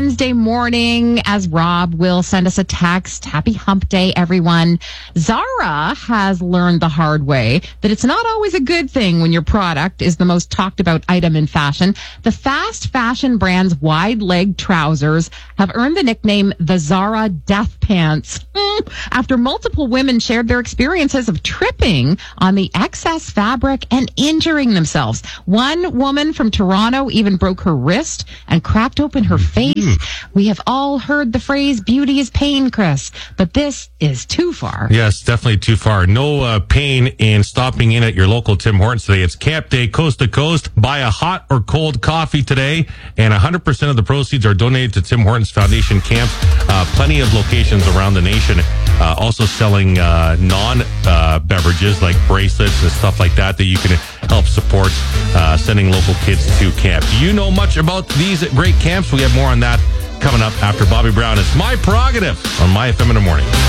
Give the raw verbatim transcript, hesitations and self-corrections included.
Wednesday morning as Rob will send us a text. Happy hump day, everyone. Zara has learned the hard way that it's not always a good thing when your product is the most talked about item in fashion. The fast fashion brand's wide leg trousers have earned the nickname the Zara Death Pants mm, after multiple women shared their experiences of tripping on the excess fabric and injuring themselves. One woman from Toronto even broke her wrist and cracked open her face. Mm. We have all heard the phrase beauty is pain, Chris, but this is too far. Yes, definitely too far. No uh, pain in stopping in at your local Tim Hortons today. It's Camp Day coast to coast. Buy a hot or cold coffee today, and one hundred percent of the proceeds are donated to Tim Hortons Foundation camps. Uh, plenty of locations around the nation. Uh, also selling uh, non-beverages uh, like bracelets and stuff like that that you can help support uh, sending local kids to camp. Do you know much about these great camps? We have more on that coming up after Bobby Brown. It's My Prerogative on My F M in the morning.